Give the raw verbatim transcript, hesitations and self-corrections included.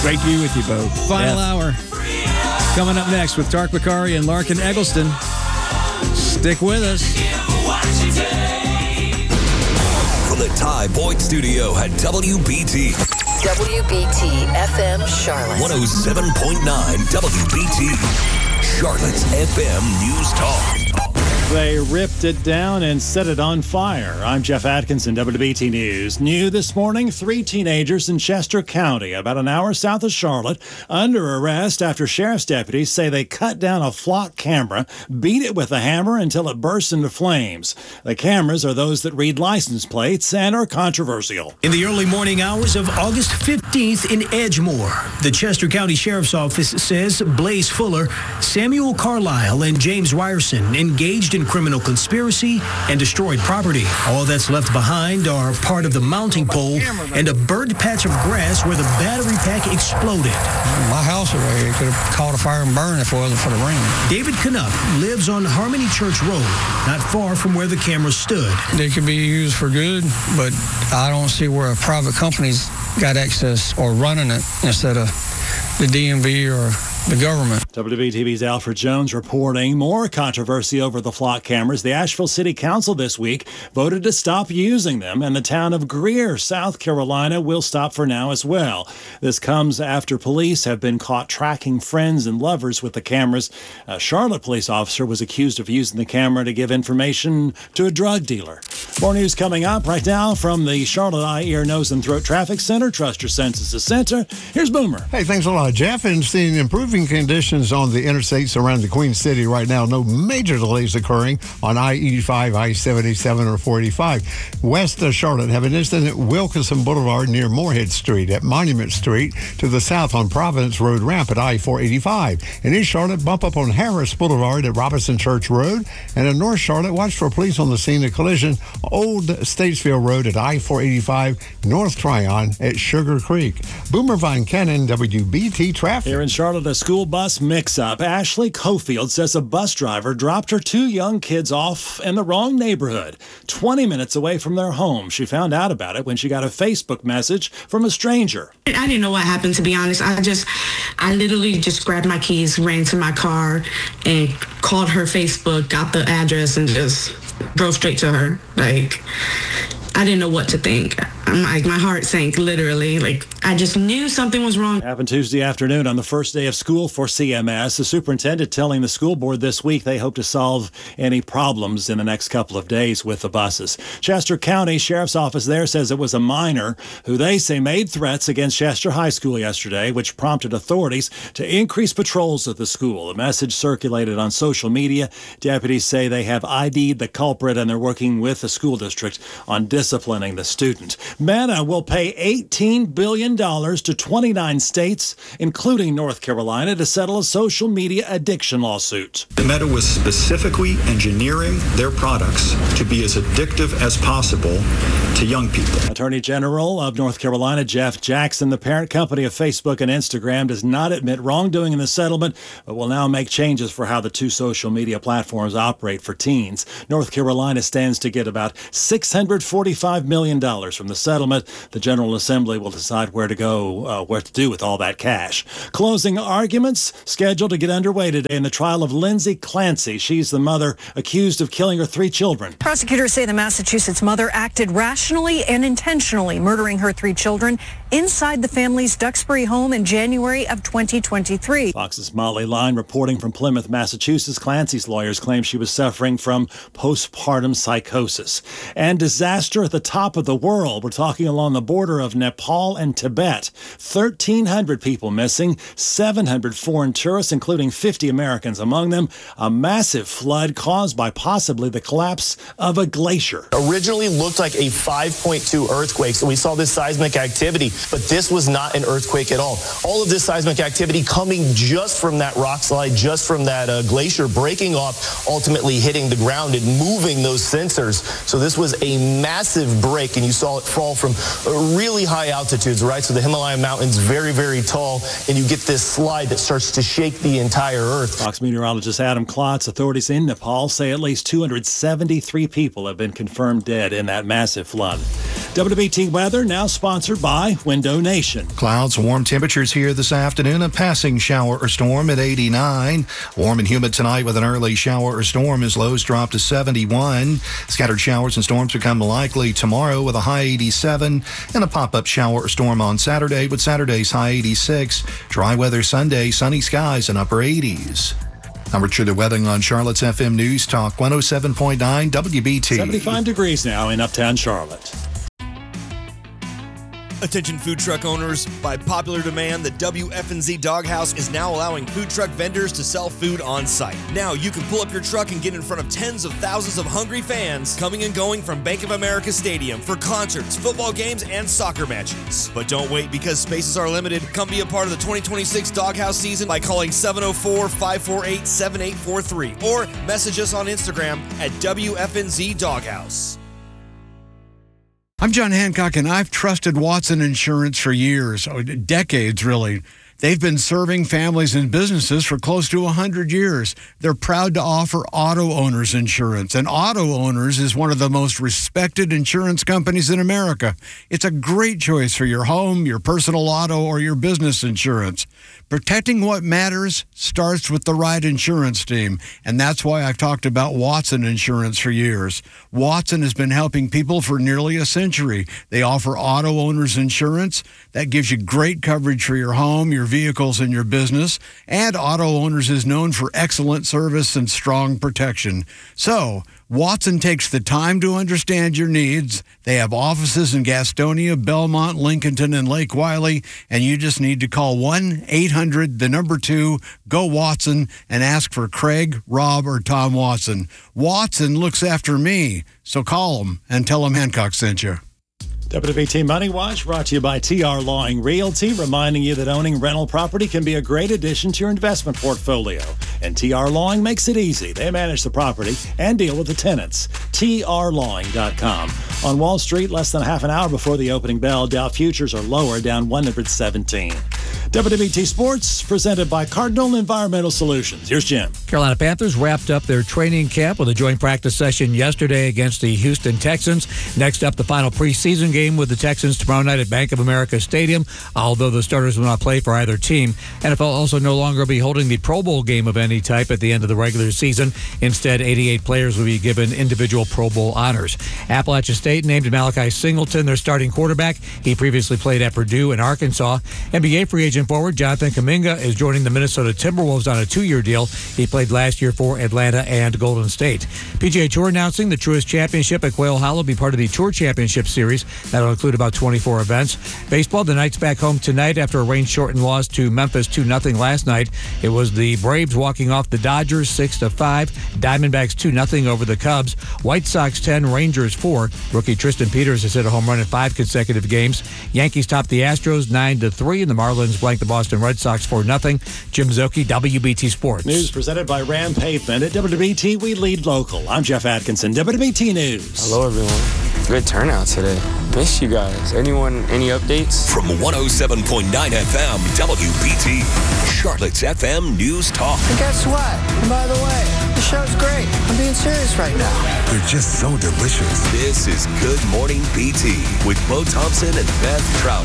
Great to be with you, Bo. Final yeah. hour. Coming up next with Tark Bakari and Larkin Eggleston. Stick with us. From the Ty Boyd Studio at W B T. W B T F M Charlotte. one oh seven point nine W B T. Charlotte's F M News Talk. They ripped it down and set it on fire. I'm Jeff Atkinson, W B T News. New this morning, three teenagers in Chester County, about an hour south of Charlotte, under arrest after sheriff's deputies say they cut down a flock camera, beat it with a hammer until it burst into flames. The cameras are those that read license plates and are controversial. In the early morning hours of August fifteenth in Edgemoor, the Chester County Sheriff's Office says Blaze Fuller, Samuel Carlisle, and James Ryerson engaged in criminal conspiracy and destroyed property. All that's left behind are part of the mounting pole and a burned patch of grass where the battery pack exploded. My house already could have caught a fire and burned if it wasn't for the rain. David Canuck lives on Harmony Church Road, not far from where the camera stood. They could be used for good, but I don't see where a private company's got access or running it instead of the D M V or the government. W B T V's Alfred Jones reporting more controversy over the flock cameras. The Asheville City Council this week voted to stop using them, and the town of Greer, South Carolina, will stop for now as well. This comes after police have been caught tracking friends and lovers with the cameras. A Charlotte police officer was accused of using the camera to give information to a drug dealer. More news coming up right now from the Charlotte Eye, Ear, Nose, and Throat Traffic Center. Trust your senses center. Here's Boomer. Hey, thanks a lot, Jeff. And seeing improving conditions on the interstates around the Queen City right now. No major delays occurring on I eighty-five, I seventy-seven, or four eighty-five. West of Charlotte have an incident at Wilkinson Boulevard near Moorhead Street, at Monument Street to the south on Providence Road ramp at I four eighty-five. And in Charlotte, bump up on Harris Boulevard at Robinson Church Road. And in North Charlotte, watch for police on the scene of collision Old Statesville Road at I four eighty-five, North Tryon at Sugar Creek. Boomer Von Cannon, W B T Traffic. Here in Charlotte, a school bus mix-up. Ashley Cofield says a bus driver dropped her two young kids off in the wrong neighborhood, twenty minutes away from their home. She found out about it when she got a Facebook message from a stranger. I didn't know what happened, to be honest. I just, I literally just grabbed my keys, ran to my car, and called her Facebook, got the address, and just drove straight to her. Like, I didn't know what to think. I'm like, my heart sank, literally. Like, I just knew something was wrong. Happened Tuesday afternoon on the first day of school for C M S. The superintendent telling the school board this week they hope to solve any problems in the next couple of days with the buses. Chester County Sheriff's Office there says it was a minor who they say made threats against Chester High School yesterday, which prompted authorities to increase patrols at the school. A message circulated on social media. Deputies say they have I D'd the culprit and they're working with the school district on disciplining the student. Meta will pay eighteen billion dollars to twenty-nine states, including North Carolina, to settle a social media addiction lawsuit. Meta was specifically engineering their products to be as addictive as possible to young people. Attorney General of North Carolina, Jeff Jackson, the parent company of Facebook and Instagram, does not admit wrongdoing in the settlement, but will now make changes for how the two social media platforms operate for teens. North Carolina stands to get about six hundred forty-five million dollars from the settlement. The General Assembly will decide where to go, uh, what to do with all that cash. Closing arguments scheduled to get underway today in the trial of Lindsay Clancy. She's the mother accused of killing her three children. Prosecutors say the Massachusetts mother acted rationally and intentionally, murdering her three children inside the family's Duxbury home in January of twenty twenty-three. Fox's Molly Line reporting from Plymouth, Massachusetts. Clancy's lawyers claim she was suffering from postpartum psychosis. And disaster at the top of the world. We're talking along the border of Nepal and Tibet. thirteen hundred people missing, seven hundred foreign tourists, including fifty Americans among them. A massive flood caused by possibly the collapse of a glacier. Originally looked like a five point two earthquake, so we saw this seismic activity, but this was not an earthquake at all. All of this seismic activity coming just from that rock slide, just from that uh, glacier breaking off, ultimately hitting the ground and moving those sensors. So this was a massive break, and you saw it fall from really high altitudes, right? So the Himalayan mountains, very, very tall, and you get this slide that starts to shake the entire Earth. Fox meteorologist Adam Klotz. Authorities in Nepal say at least two hundred seventy-three people have been confirmed dead in that massive flood. W B T weather now sponsored by Window Nation. Clouds, warm temperatures here this afternoon. A passing shower or storm at eighty-nine. Warm and humid tonight with an early shower or storm as lows drop to seventy-one. Scattered showers and storms become likely tomorrow with a high eighty-seven. And a pop-up shower or storm on Saturday with Saturday's high eighty-six. Dry weather Sunday, sunny skies and upper eighties. I'm Richard Wedding on Charlotte's F M News Talk one oh seven point nine W B T. seventy-five degrees now in Uptown Charlotte. Attention food truck owners, by popular demand, the W F N Z Doghouse is now allowing food truck vendors to sell food on site. Now you can pull up your truck and get in front of tens of thousands of hungry fans coming and going from Bank of America Stadium for concerts, football games, and soccer matches. But don't wait, because spaces are limited. Come be a part of the twenty twenty-six Doghouse season by calling seven oh four, five four eight, seven eight four three or message us on Instagram at W F N Z Doghouse. I'm John Hancock, and I've trusted Watson Insurance for years, decades really. They've been serving families and businesses for close to one hundred years. They're proud to offer auto owners insurance, and Auto Owners is one of the most respected insurance companies in America. It's a great choice for your home, your personal auto, or your business insurance. Protecting what matters starts with the right insurance team, and that's why I've talked about Watson Insurance for years. Watson has been helping people for nearly a century. They offer auto owners insurance that gives you great coverage for your home, your vehicles, and your business, and Auto Owners is known for excellent service and strong protection. So, Watson takes the time to understand your needs. They have offices in Gastonia, Belmont, Lincolnton, and Lake Wiley, and you just need to call one eight hundred, the number two, go Watson, and ask for Craig, Rob, or Tom Watson. Watson looks after me, so call them and tell them Hancock sent you. W B T Money Watch brought to you by T R Lawing Realty, reminding you that owning rental property can be a great addition to your investment portfolio. And T R Lawing makes it easy. They manage the property and deal with the tenants. T R lawing dot com. On Wall Street, less than half an hour before the opening bell, Dow futures are lower, down one hundred seventeen. W B T Sports, presented by Cardinal Environmental Solutions. Here's Jim. Carolina Panthers wrapped up their training camp with a joint practice session yesterday against the Houston Texans. Next up, the final preseason game with the Texans tomorrow night at Bank of America Stadium, although the starters will not play for either team. N F L also no longer be holding the Pro Bowl game of any type at the end of the regular season. Instead, eighty-eight players will be given individual Pro Bowl honors. Appalachian State named Malachi Singleton their starting quarterback. He previously played at Purdue and Arkansas. N B A free agent forward Jonathan Kuminga is joining the Minnesota Timberwolves on a two-year deal. He played last year for Atlanta and Golden State. P G A Tour announcing the Truist Championship at Quail Hollow will be part of the Tour Championship Series. That'll include about twenty-four events. Baseball, the Knights back home tonight after a rain-shortened loss to Memphis two nothing last night. It was the Braves walking off the Dodgers six to five. Diamondbacks two nothing over the Cubs. White Sox ten, Rangers four. Rookie Tristan Peters has hit a home run in five consecutive games. Yankees top the Astros nine to three, and the Marlins blank the Boston Red Sox four nothing. Jim Zoki, W B T Sports. News presented by Ram Pavement. At W B T, we lead local. I'm Jeff Atkinson, W B T News. Hello, everyone. Good turnout today. Miss you guys. Anyone, any updates? From one oh seven point nine F M, W B T, Charlotte's F M News Talk. And guess what? And by the way, the show's great. I'm being serious right now. They're just so delicious. This is Good Morning B T with Bo Thompson and Beth Trout.